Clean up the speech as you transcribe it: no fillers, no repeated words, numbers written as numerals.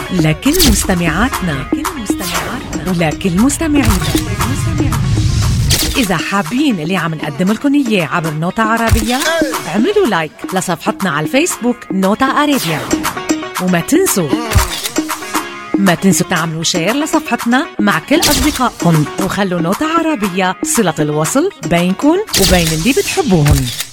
لكل مستمعاتنا ولكل مستمعينا. إذا حابين اللي عم نقدم لكم إياه عبر نوتة عربية، اعملوا لايك لصفحتنا على الفيسبوك نوتة عربية، وما تنسوا تعملوا شير لصفحتنا مع كل أصدقائكم، وخلوا نوتة عربية صلة الوصل بينكم وبين اللي بتحبوهم.